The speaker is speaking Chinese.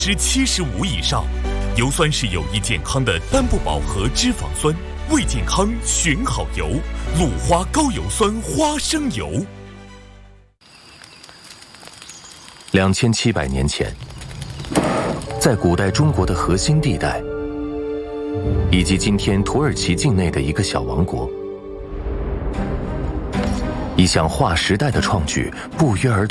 75%以上。油酸是有益健康的单不饱和脂肪酸，为健康选好油，鲁花高油酸花生油。 2700年前，在古代中国的核心地带，以及今天土耳其境内的一个小王国，一项划时代的创举不约而同